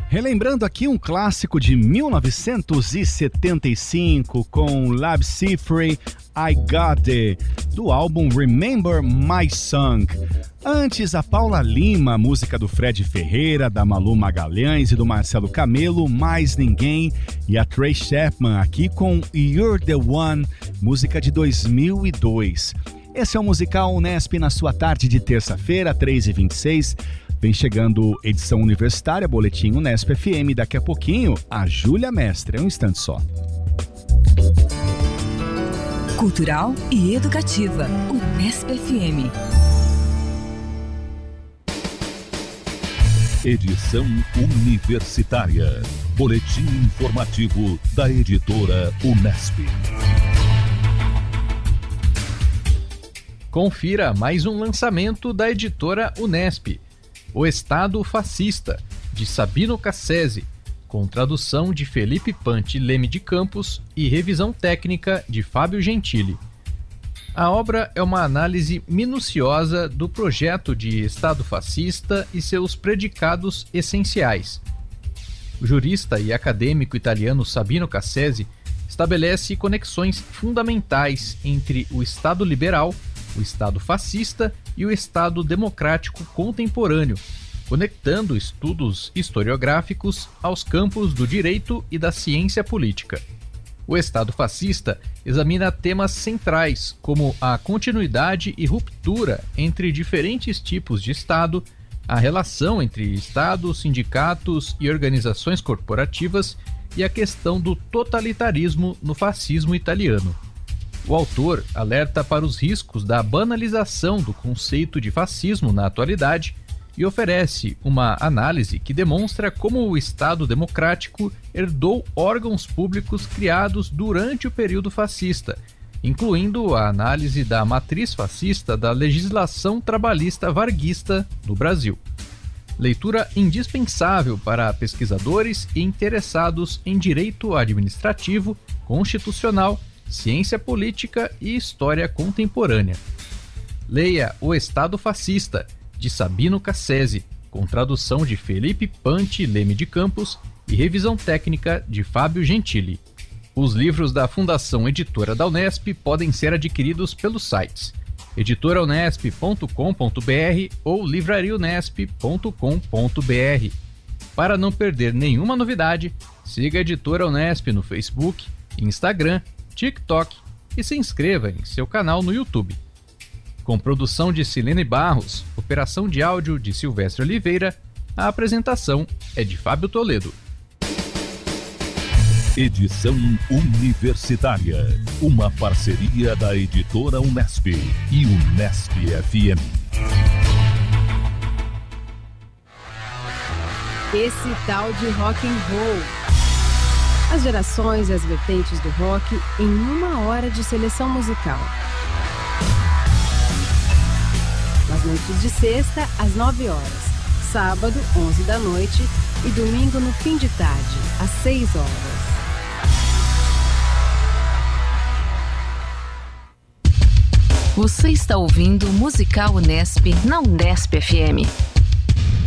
Relembrando aqui um clássico de 1975 com Lab Cifre, I Got It, do álbum Remember My Song. Antes, a Paula Lima, música do Fred Ferreira, da Malu Magalhães e do Marcelo Camelo, Mais Ninguém, e a Trey Chapman aqui com You're the One, música de 2002. Esse é o Musical Unesp na sua tarde de terça-feira, 3h26. Vem chegando edição universitária, boletim Unesp FM. Daqui a pouquinho, a Júlia Mestre. É um instante só. Cultural e educativa. Unesp FM. Edição universitária. Boletim informativo da editora Unesp. Confira mais um lançamento da editora Unesp. O Estado Fascista, de Sabino Cassese, com tradução de Felipe Panti Leme de Campos e revisão técnica de Fábio Gentili. A obra é uma análise minuciosa do projeto de Estado fascista e seus predicados essenciais. O jurista e acadêmico italiano Sabino Cassese estabelece conexões fundamentais entre o Estado liberal, o Estado fascista e o Estado democrático contemporâneo, conectando estudos historiográficos aos campos do direito e da ciência política. O Estado fascista examina temas centrais como a continuidade e ruptura entre diferentes tipos de Estado, a relação entre Estados, sindicatos e organizações corporativas e a questão do totalitarismo no fascismo italiano. O autor alerta para os riscos da banalização do conceito de fascismo na atualidade e oferece uma análise que demonstra como o Estado democrático herdou órgãos públicos criados durante o período fascista, incluindo a análise da matriz fascista da legislação trabalhista varguista no Brasil. Leitura indispensável para pesquisadores e interessados em direito administrativo, constitucional, ciência política e história contemporânea. Leia O Estado Fascista, de Sabino Cassese, com tradução de Felipe Panti Leme de Campos e revisão técnica de Fábio Gentili. Os livros da Fundação Editora da Unesp podem ser adquiridos pelos sites editoraunesp.com.br ou livrariaunesp.com.br. Para não perder nenhuma novidade, siga a Editora Unesp no Facebook, Instagram, TikTok e se inscreva em seu canal no YouTube. Com produção de Silene Barros, operação de áudio de Silvestre Oliveira, a apresentação é de Fábio Toledo. Edição universitária, uma parceria da editora Unesp e Unesp FM. Esse tal de rock and roll. As gerações e as vertentes do rock em uma hora de seleção musical. Nas noites de sexta, às 9 horas. Sábado, 11 da noite. E domingo, no fim de tarde, às 6 horas. Você está ouvindo o Musical Unesp na Unesp FM.